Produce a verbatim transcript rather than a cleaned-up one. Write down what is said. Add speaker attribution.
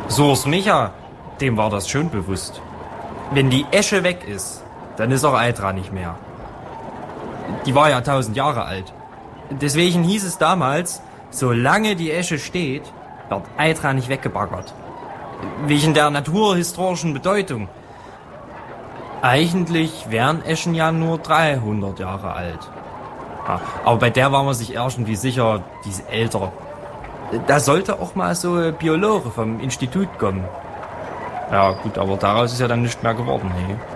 Speaker 1: So's Micha, dem war das schon bewusst. Wenn die Esche weg ist, dann ist auch Eitra nicht mehr. Die war ja tausend Jahre alt. Deswegen hieß es damals, solange die Esche steht, wird Eitra nicht weggebaggert. Wegen der naturhistorischen Bedeutung. Eigentlich wären Eschen ja nur dreihundert Jahre alt. Ja, aber bei der war man sich irgendwie sicher, die ist älter. Da sollte auch mal so ein Biologe vom Institut kommen. Ja gut, aber daraus ist ja dann nichts mehr geworden. Hey.